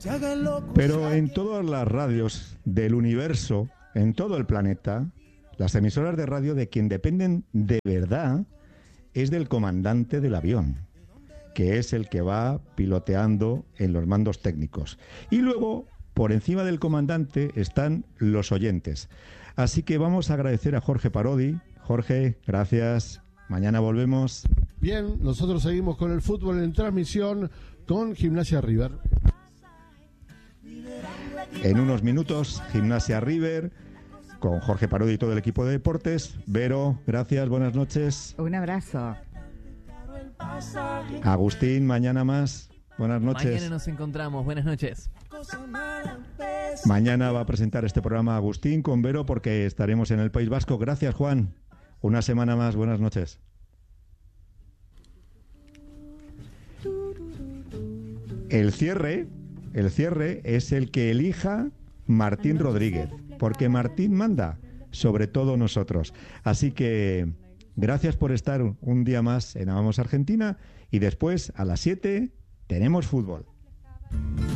Pero en todas las radios del universo, en todo el planeta, las emisoras de radio de quien dependen de verdad es del comandante del avión, que es el que va piloteando en los mandos técnicos. Y luego, por encima del comandante, están los oyentes. Así que vamos a agradecer a Jorge Parodi. Jorge, gracias. Mañana volvemos. Bien, nosotros seguimos con el fútbol en transmisión con Gimnasia River. En unos minutos, Gimnasia River, con Jorge Parodi y todo el equipo de deportes. Vero, gracias, buenas noches. Un abrazo. Agustín, mañana más. Buenas noches. Mañana nos encontramos, buenas noches. Mañana va a presentar este programa Agustín con Vero porque estaremos en el País Vasco. Gracias, Juan. Una semana más, buenas noches. El cierre es el que elija Martín Rodríguez, porque Martín manda sobre todo nosotros. Así que gracias por estar un día más en Amamos Argentina y después a las 7 tenemos fútbol.